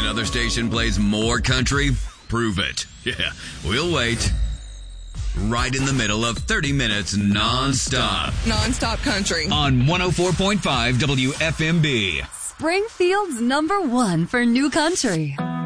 Another station plays more country? Prove it. Yeah, we'll wait. Right in the middle of 30 minutes non-stop. Non-stop country. On 104.5 WFMB. Springfield's #1 for new country.